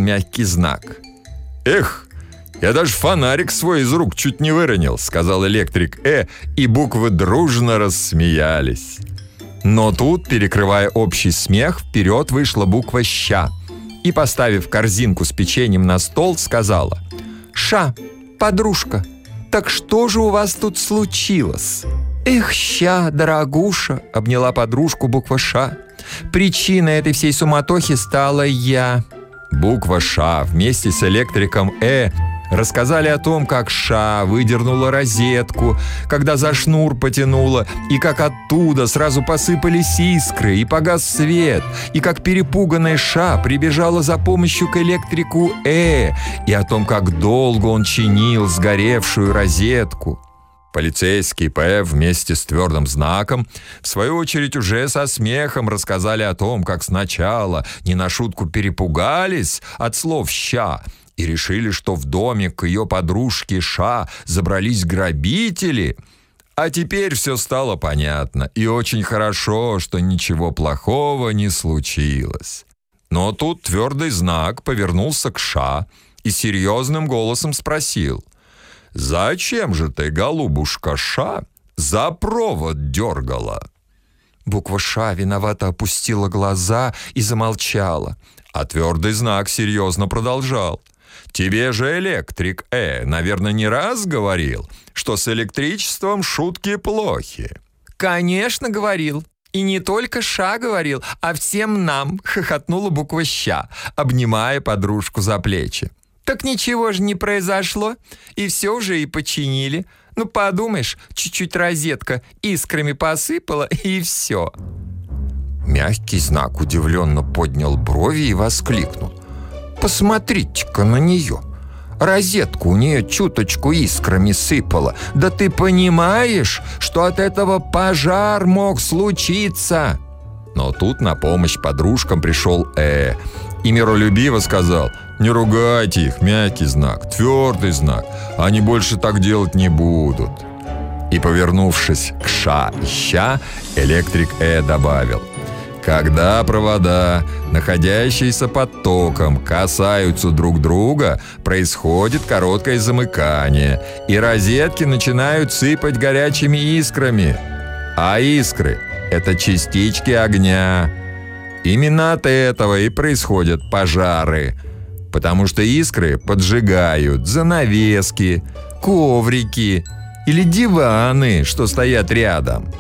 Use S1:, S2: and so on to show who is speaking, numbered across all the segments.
S1: мягкий знак. «Эх, я даже фонарик свой из рук чуть не выронил», — сказал электрик и буквы дружно рассмеялись. Но тут, перекрывая общий смех, вперед вышла буква «щ» и, поставив корзинку с печеньем на стол, сказала: «Ша, подружка, так что же у вас тут случилось?» «Эх, ща, дорогуша», — обняла подружку буква «Ш». «Причиной этой всей суматохи стала я». Буква «Ш» вместе с электриком рассказали о том, как Ша выдернула розетку, когда за шнур потянула, и как оттуда сразу посыпались искры, и погас свет, и как перепуганная Ша прибежала за помощью к электрику и о том, как долго он чинил сгоревшую розетку. Полицейский вместе с твердым знаком, в свою очередь, уже со смехом рассказали о том, как сначала не на шутку перепугались от слов «ща» и решили, что в домик к ее подружке Ша забрались грабители. А теперь все стало понятно, и очень хорошо, что ничего плохого не случилось. Но тут твердый знак повернулся к Ша и серьезным голосом спросил: «Зачем же ты, голубушка Ша, за провод дергала?» Буква «Ш» виновато опустила глаза и замолчала, а твердый знак серьезно продолжал: «Тебе же электрик наверное, не раз говорил, что с электричеством шутки плохи». «Конечно, говорил. И не только Ша говорил, а всем нам», — хохотнула буква «Щ», обнимая подружку за плечи. «Так ничего же не произошло, и все уже и починили. Ну, подумаешь, чуть-чуть розетка искрами посыпала, и все». Мягкий знак удивленно поднял брови и воскликнул: «Посмотрите-ка на нее! Розетку у нее чуточку искрами сыпала. Да ты понимаешь, что от этого пожар мог случиться?» Но тут на помощь подружкам пришел и миролюбиво сказал: «Не ругайте их, мягкий знак, твердый знак, они больше так делать не будут». И, повернувшись к Ша и Ща, электрик добавил: «Когда провода, находящиеся под током, касаются друг друга, происходит короткое замыкание, и розетки начинают сыпать горячими искрами. А искры — это частички огня. Именно от этого и происходят пожары, потому что искры поджигают занавески, коврики или диваны, что стоят рядом.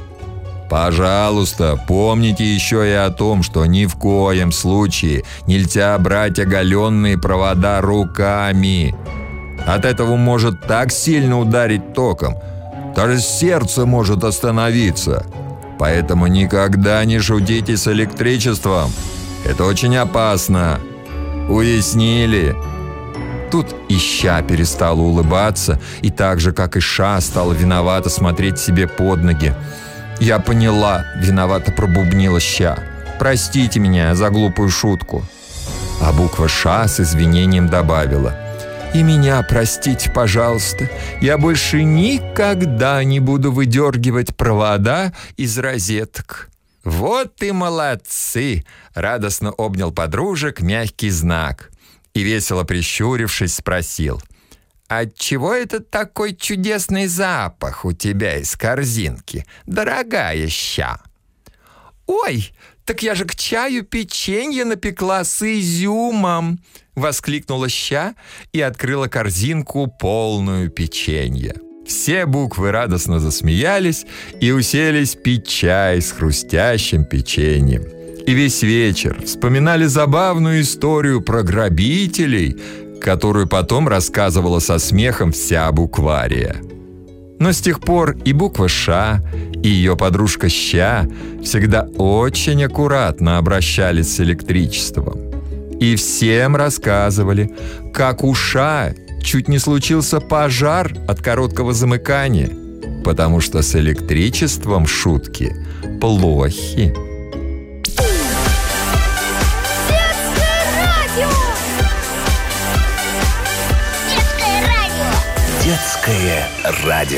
S1: Пожалуйста, помните еще и о том, что ни в коем случае нельзя брать оголенные провода руками. От этого может так сильно ударить током, даже сердце может остановиться. Поэтому никогда не шутите с электричеством. Это очень опасно. Уяснили?» Тут и Ща перестала улыбаться, и так же, как и Ша, стала виновато смотреть себе под ноги. «Я поняла», — виновато пробубнила Ща. «Простите меня за глупую шутку». А буква «Ш» с извинением добавила: «И меня простите, пожалуйста. Я больше никогда не буду выдергивать провода из розеток». «Вот и молодцы!» — радостно обнял подружек мягкий знак и, весело прищурившись, спросил: «Отчего это такой чудесный запах у тебя из корзинки, дорогая Ща?» «Ой, так я же к чаю печенье напекла с изюмом!» — воскликнула Ща и открыла корзинку, полную печенья. Все буквы радостно засмеялись и уселись пить чай с хрустящим печеньем. И весь вечер вспоминали забавную историю про грабителей, которую потом рассказывала со смехом вся буквария. Но с тех пор и буква «Ш», и ее подружка «Ща» всегда очень аккуратно обращались с электричеством. И всем рассказывали, как у Ша чуть не случился пожар от короткого замыкания, потому что с электричеством шутки плохи.
S2: Детское радио.